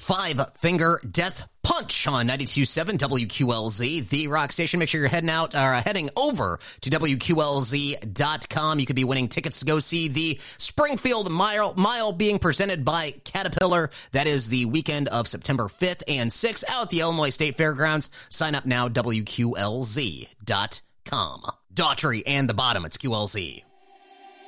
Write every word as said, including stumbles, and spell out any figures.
Five Finger Death Punch on ninety-two point seven W Q L Z, the rock station. Make sure you're heading out, or uh, heading over to W Q L Z dot com. You could be winning tickets to go see the Springfield Mile, Mile being presented by Caterpillar. That is the weekend of September fifth and sixth out at the Illinois State Fairgrounds. Sign up now, W Q L Z dot com. Daughtry and the Bottom, it's Q L Z.